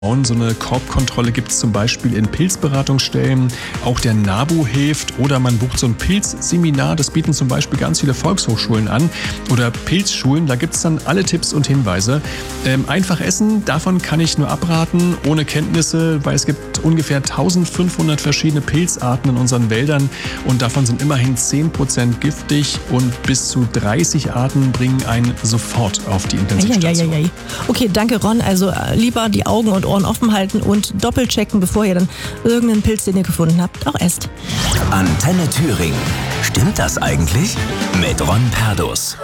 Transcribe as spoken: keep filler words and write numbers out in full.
So eine Korbkontrolle gibt es zum Beispiel in Pilzberatungsstellen, auch der NABU hilft oder man bucht so ein Pilzseminar, das bieten zum Beispiel ganz viele Volkshochschulen an oder Pilzschulen, da gibt es dann alle Tipps und Hinweise. Ähm, einfach essen, davon kann ich nur abraten, ohne Kenntnisse, weil es gibt ungefähr eintausendfünfhundert verschiedene Pilzarten in unseren Wäldern und davon sind immerhin zehn Prozent giftig und bis zu dreißig Arten bringen einen sofort auf die Intensivstation. Eieieiei. Okay, danke Ron, also äh, lieber die Augen und Ohren offen halten und doppelt checken, bevor ihr dann irgendeinen Pilz, den ihr gefunden habt, auch esst. Antenne Thüringen. Stimmt das eigentlich? Mit Ron Perdus.